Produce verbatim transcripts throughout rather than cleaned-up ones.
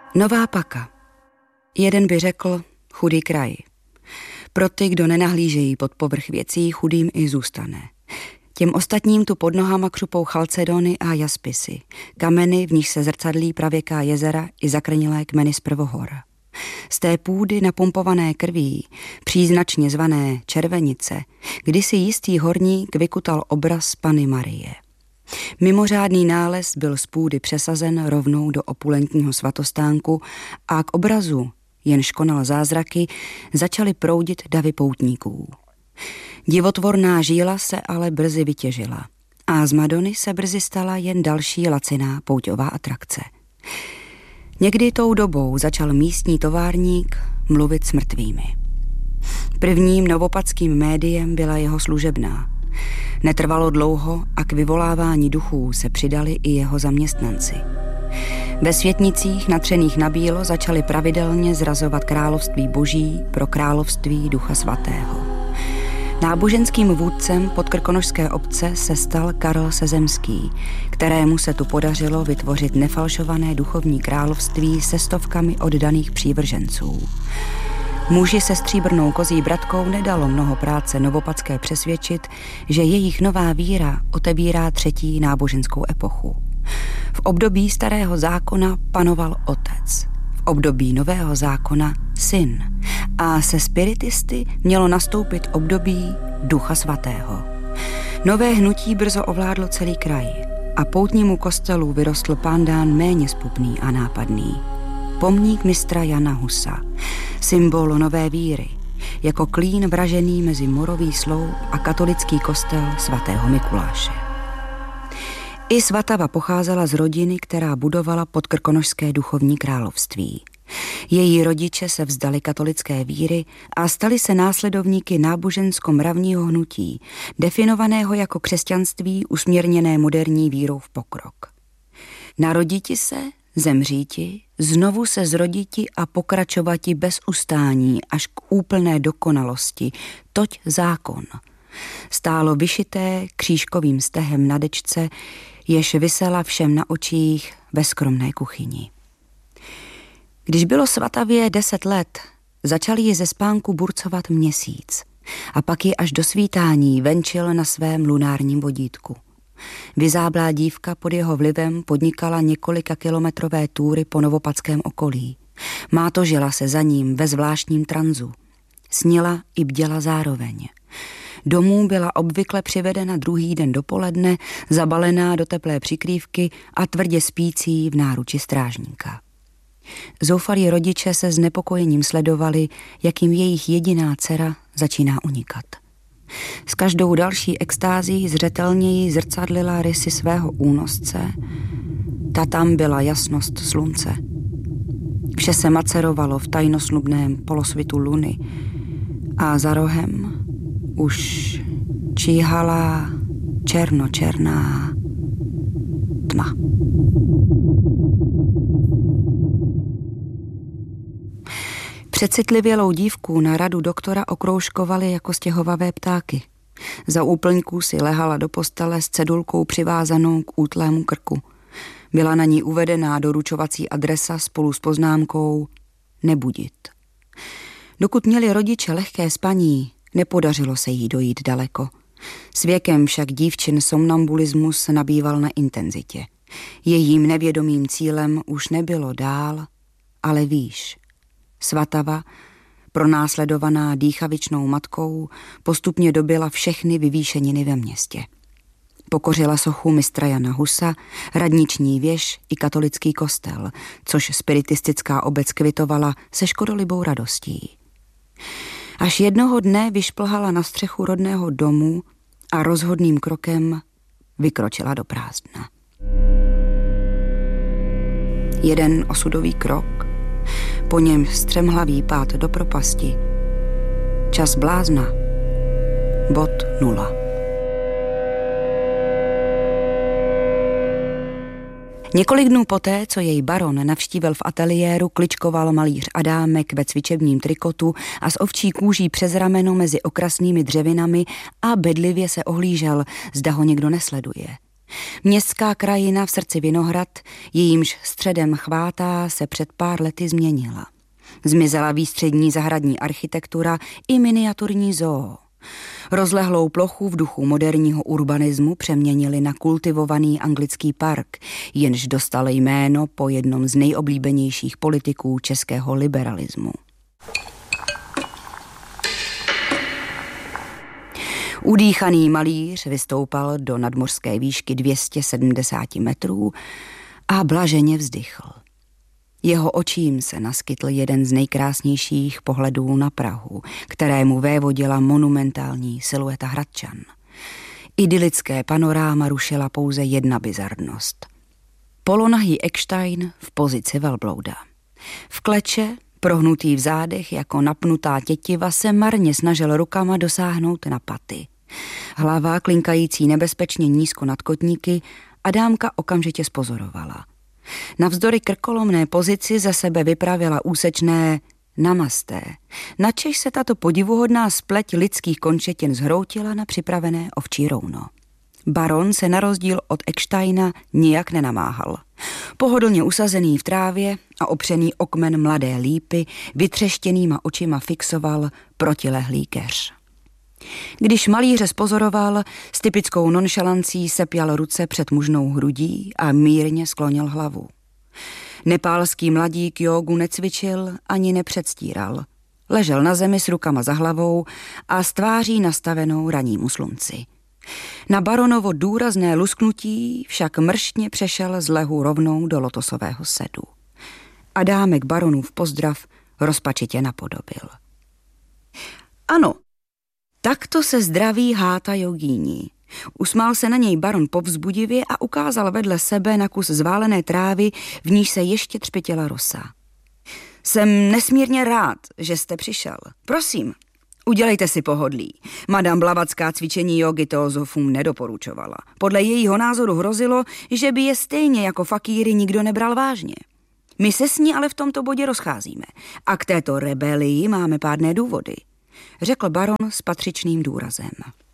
Nová Paka. Jeden by řekl chudý kraj. Pro ty, kdo nenahlížejí pod povrch věcí, chudým i zůstane. Těm ostatním tu pod nohama křupou chalcedony a jaspisy, kameny, v nich se zrcadlí pravěká jezera i zakrnilé kmeny z prvohor. Z té půdy napumpované krví, příznačně zvané červenice, kdysi jistý horník vykutal obraz Panny Marie. Mimořádný nález byl z půdy přesazen rovnou do opulentního svatostánku a k obrazu, jenž konal zázraky, začaly proudit davy poutníků. Divotvorná žíla se ale brzy vytěžila a z Madony se brzy stala jen další laciná pouťová atrakce. Někdy tou dobou začal místní továrník mluvit s mrtvými. Prvním novopadským médiem byla jeho služebná. Netrvalo dlouho a k vyvolávání duchů se přidali i jeho zaměstnanci. Ve světnicích natřených na bílo začali pravidelně zrazovat království boží pro království Ducha Svatého. Náboženským vůdcem podkrkonošské obce se stal Karel Sezemský, kterému se tu podařilo vytvořit nefalšované duchovní království se stovkami oddaných přívrženců. Muži se stříbrnou kozí bratkou nedalo mnoho práce novopadské přesvědčit, že jejich nová víra otevírá třetí náboženskou epochu. V období starého zákona panoval otec, v období nového zákona syn a se spiritisty mělo nastoupit období Ducha Svatého. Nové hnutí brzo ovládlo celý kraj a poutnímu kostelu vyrostl pandán méně zpupný a nápadný. Pomník mistra Jana Husa, symbol nové víry, jako klín vražený mezi morový sloup a katolický kostel svatého Mikuláše. I Svatava pocházela z rodiny, která budovala podkrkonošské duchovní království. Její rodiče se vzdali katolické víry a stali se následovníky nábožensko-mravního hnutí, definovaného jako křesťanství usměrněné moderní vírou v pokrok. Naroditi se, zemříti, znovu se zroditi a pokračovati bez ustání až k úplné dokonalosti, toť zákon. Stálo vyšité křížkovým stehem na dečce, jež visela všem na očích ve skromné kuchyni. Když bylo Svatavě deset let, začal ji ze spánku burcovat měsíc a pak ji až do svítání venčil na svém lunárním vodítku. Vyzáblá dívka pod jeho vlivem podnikala několika kilometrové túry po novopadském okolí. Mátožila se za ním ve zvláštním tranzu. Snila i bděla zároveň. Domů byla obvykle přivedena druhý den dopoledne, zabalená do teplé přikrývky a tvrdě spící v náruči strážníka. Zoufalí rodiče se znepokojením sledovali, jak jim jejich jediná dcera začíná unikat. S každou další extází zřetelněji zrcadlila rysy svého únosce. Ta tam byla jasnost slunce. Vše se macerovalo v tajnosnubném polosvitu luny a za rohem už číhala černočerná tma. Přecitlivělou dívku na radu doktora okroužkovaly jako stěhovavé ptáky. Za úplňků si lehala do postele s cedulkou přivázanou k útlému krku. Byla na ní uvedená doručovací adresa spolu s poznámkou nebudit. Dokud měli rodiče lehké spaní, nepodařilo se jí dojít daleko. S věkem však dívčin somnambulismus nabýval na intenzitě. Jejím nevědomým cílem už nebylo dál, ale výš. Svatava, pronásledovaná dýchavičnou matkou, postupně dobyla všechny vyvýšeniny ve městě. Pokořila sochu mistra Jana Husa, radniční věž i katolický kostel, což spiritistická obec kvitovala se škodolibou radostí. Až jednoho dne vyšplhala na střechu rodného domu a rozhodným krokem vykročila do prázdna. Jeden osudový krok, po něm střemhlavý pád do propasti. Čas blázna. Bod nula. Několik dnů poté, co jej baron navštívil v ateliéru, kličkoval malíř Adámek ve cvičebním trikotu a s ovčí kůží přes rameno mezi okrasnými dřevinami a bedlivě se ohlížel, zda ho někdo nesleduje. Městská krajina v srdci Vinohrad, jejímž středem chvátá, se před pár lety změnila. Zmizela výstřední zahradní architektura i miniaturní zoo. Rozlehlou plochu v duchu moderního urbanismu přeměnili na kultivovaný anglický park, jenž dostal jméno po jednom z nejoblíbenějších politiků českého liberalismu. Udýchaný malíř vystoupal do nadmořské výšky dvě stě sedmdesát metrů a blaženě vzdychl. Jeho očím se naskytl jeden z nejkrásnějších pohledů na Prahu, kterému vévodila monumentální silueta Hradčan. Idylické panoráma rušila pouze jedna bizarnost. Polonahý Eckstein v pozici velblouda. V kleče, prohnutý v zádech jako napnutá tětiva, se marně snažil rukama dosáhnout na paty. Hlava klinkající nebezpečně nízko nad kotníky, Adámka okamžitě spozorovala. Navzdory krkolomné pozici za sebe vypravila úsečné namasté, načež se tato podivuhodná spleť lidských končetin zhroutila na připravené ovčí rouno. Baron se na rozdíl od Ecksteina nijak nenamáhal. Pohodlně usazený v trávě a opřený o kmen mladé lípy, vytřeštěnýma očima fixoval protilehlý keř. Když malíře spozoroval, s typickou nonšalancí sepjal ruce před mužnou hrudí a mírně sklonil hlavu. Nepálský mladík jógu necvičil ani nepředstíral. Ležel na zemi s rukama za hlavou a s tváří nastavenou ranímu slunci. Na baronovo důrazné lusknutí však mrštně přešel z lehu rovnou do lotosového sedu. Adámek baronův pozdrav rozpačitě napodobil. Ano, takto se zdraví háta jogíní. Usmál se na něj baron povzbudivě a ukázal vedle sebe na kus zválené trávy, v níž se ještě třpytěla rosa. Jsem nesmírně rád, že jste přišel. Prosím, udělejte si pohodlí. Madame Blavacká cvičení jogy teozofům nedoporučovala. Podle jejího názoru hrozilo, že by je stejně jako fakíry nikdo nebral vážně. My se s ní ale v tomto bodě rozcházíme a k této rebelii máme pádné důvody, řekl baron s patřičným důrazem.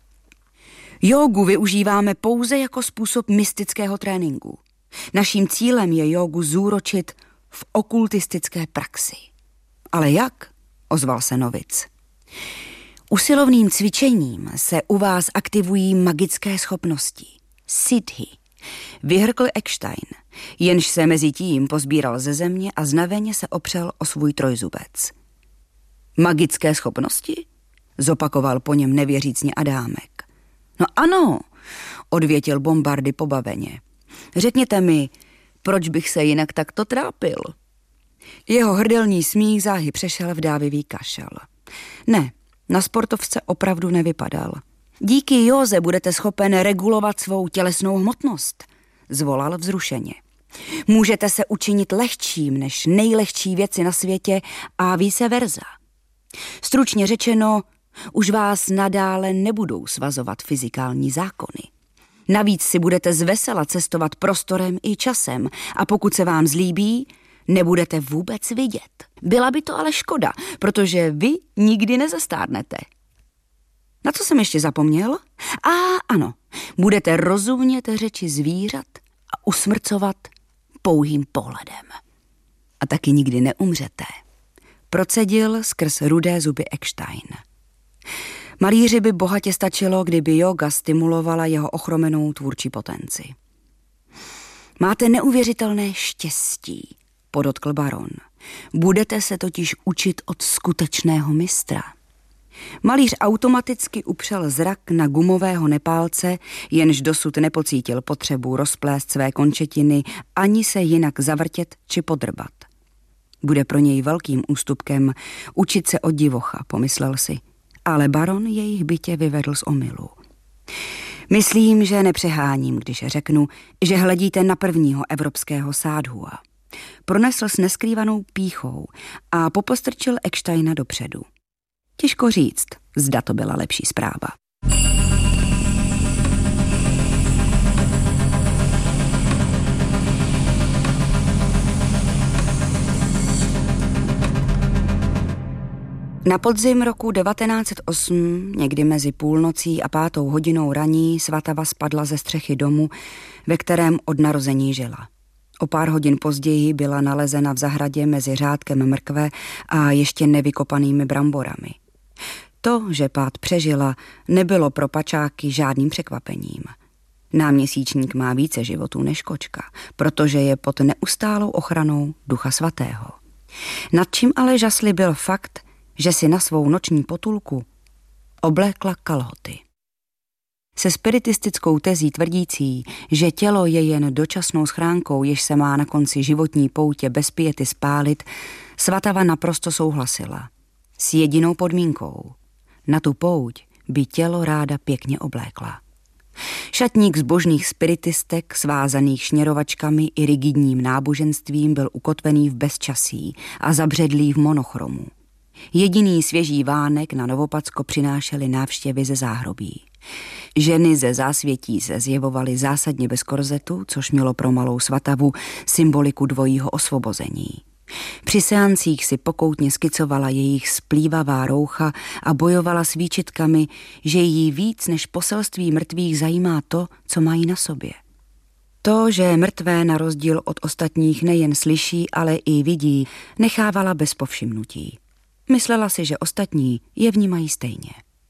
Jógu využíváme pouze jako způsob mystického tréninku. Naším cílem je jógu zúročit v okultistické praxi. Ale jak? Ozval se novic. Usilovným cvičením se u vás aktivují magické schopnosti. Siddhi, vyhrkl Eckstein, jenž se mezi tím pozbíral ze země a znaveně se opřel o svůj trojzubec. Magické schopnosti? Zopakoval po něm nevěřícně Adámek. No ano, odvětil Bombardy pobaveně. Řekněte mi, proč bych se jinak takto trápil? Jeho hrdelní smích záhy přešel v dávivý kašel. Ne, na sportovce opravdu nevypadal. Díky józe budete schopen regulovat svou tělesnou hmotnost, zvolal vzrušeně. Můžete se učinit lehčím než nejlehčí věci na světě a vice versa. Stručně řečeno, už vás nadále nebudou svazovat fyzikální zákony. Navíc si budete zvesela cestovat prostorem i časem a pokud se vám zlíbí, nebudete vůbec vidět. Byla by to ale škoda, protože vy nikdy nezastárnete. Na co jsem ještě zapomněl? A ano, budete rozumět řeči zvířat a usmrcovat pouhým pohledem. A taky nikdy neumřete, procedil skrz rudé zuby Eckstein. Malíři by bohatě stačilo, kdyby jóga stimulovala jeho ochromenou tvůrčí potenci. Máte neuvěřitelné štěstí, podotkl baron. Budete se totiž učit od skutečného mistra. Malíř automaticky upřel zrak na gumového Nepálce, jenž dosud nepocítil potřebu rozplést své končetiny ani se jinak zavrtět či podrbat. Bude pro něj velkým ústupkem učit se od divocha, pomyslel si. Ale baron jejich bytě vyvedl z omylu. Myslím, že nepřeháním, když řeknu, že hledíte na prvního evropského sádhua. Pronesl s neskrývanou pýchou a popostrčil Ecksteina dopředu. Těžko říct, zda to byla lepší zpráva. Na podzim roku devatenáct set osm, někdy mezi půlnocí a pátou hodinou raní, Svatava spadla ze střechy domu, ve kterém od narození žila. O pár hodin později byla nalezena v zahradě mezi řádkem mrkve a ještě nevykopanými bramborami. To, že pád přežila, nebylo pro pačáky žádným překvapením. Náměsíčník má více životů než kočka, protože je pod neustálou ochranou Ducha Svatého. Nad čím ale žasli byl fakt, že si na svou noční potulku oblékla kalhoty. Se spiritistickou tezí tvrdící, že tělo je jen dočasnou schránkou, jež se má na konci životní poutě bez piety spálit, Svatava naprosto souhlasila. S jedinou podmínkou. Na tu pouť by tělo ráda pěkně oblékla. Šatník zbožných spiritistek, svázaných šněrovačkami i rigidním náboženstvím, byl ukotvený v bezčasí a zabředlý v monochromu. Jediný svěží vánek na Novopacko přinášely návštěvy ze záhrobí. Ženy ze zásvětí se zjevovaly zásadně bez korzetu, což mělo pro malou Svatavu symboliku dvojího osvobození. Při seancích si pokoutně skicovala jejich splývavá roucha a bojovala s výčitkami, že jí víc než poselství mrtvých zajímá to, co mají na sobě. To, že mrtvé na rozdíl od ostatních nejen slyší, ale i vidí, nechávala bez povšimnutí. Myslela si, že ostatní je vnímají stejně.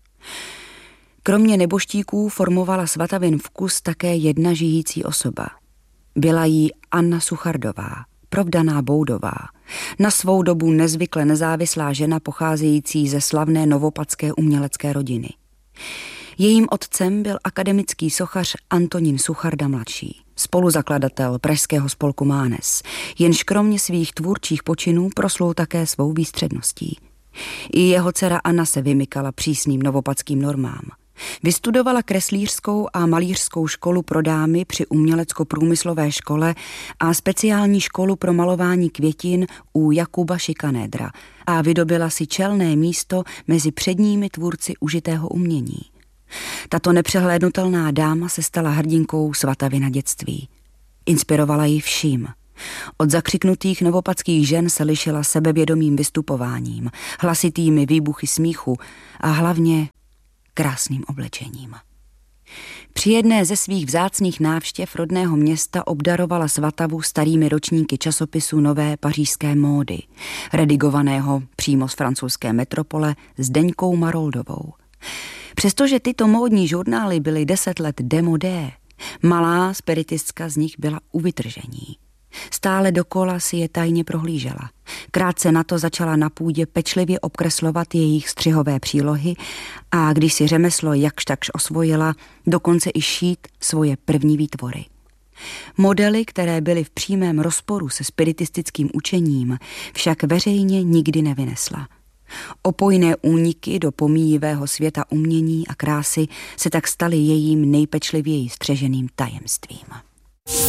Kromě neboštíků formovala Svatavin vkus také jedna žijící osoba. Byla jí Anna Suchardová, provdaná Boudová, na svou dobu nezvykle nezávislá žena pocházející ze slavné novopatské umělecké rodiny. Jejím otcem byl akademický sochař Antonín Sucharda mladší, spoluzakladatel pražského spolku Mánes, jenž kromě svých tvůrčích počinů proslul také svou výstředností. I jeho dcera Anna se vymykala přísným novopatským normám. Vystudovala kreslířskou a malířskou školu pro dámy při umělecko-průmyslové škole a speciální školu pro malování květin u Jakuba Šikanédra a vydobila si čelné místo mezi předními tvůrci užitého umění. Tato nepřehlédnutelná dáma se stala hrdinkou Svatavina dětství. Inspirovala ji vším. Od zakřiknutých novopatských žen se lišila sebevědomým vystupováním, hlasitými výbuchy smíchu a hlavně krásným oblečením. Při jedné ze svých vzácných návštěv rodného města obdarovala Svatavu starými ročníky časopisu Nové pařížské módy, redigovaného přímo z francouzské metropole Zdeňkou Maroldovou. Přestože tyto módní žurnály byly deset let demodé, malá spiritistka z nich byla u vytržení. Stále dokola si je tajně prohlížela. Krátce na to začala na půdě pečlivě obkreslovat jejich střihové přílohy a když si řemeslo jakž takž osvojila, dokonce i šít svoje první výtvory. Modely, které byly v přímém rozporu se spiritistickým učením, však veřejně nikdy nevynesla. Opojné úniky do pomíjivého světa umění a krásy se tak staly jejím nejpečlivěji střeženým tajemstvím.